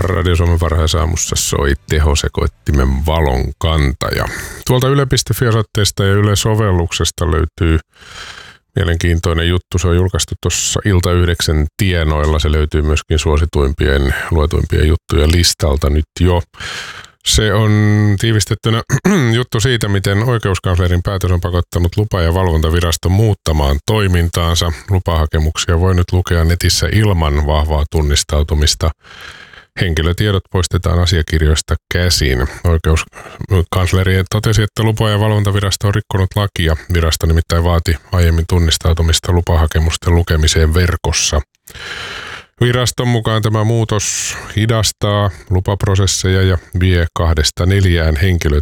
Radio Suomen varhaisessa aamussa soi tehosekoittimen valonkantaja. Tuolta Yle.fi-osoitteesta ja Yle-sovelluksesta löytyy mielenkiintoinen juttu. Se on julkaistu tuossa Ilta 9 tienoilla. Se löytyy myöskin suosituimpien, luetuimpien juttujen listalta nyt jo. Se on tiivistettynä juttu siitä, miten oikeuskanslerin päätös on pakottanut lupa- ja valvontaviraston muuttamaan toimintaansa. Lupahakemuksia voi nyt lukea netissä ilman vahvaa tunnistautumista. Henkilötiedot poistetaan asiakirjoista käsin. Oikeuskansleri totesi, että lupa- ja valvontavirasto on rikkonut lakia. Virasto nimittäin vaati aiemmin tunnistautumista lupahakemusten lukemiseen verkossa. Viraston mukaan tämä muutos hidastaa lupaprosesseja ja vie 2-4 henkilöt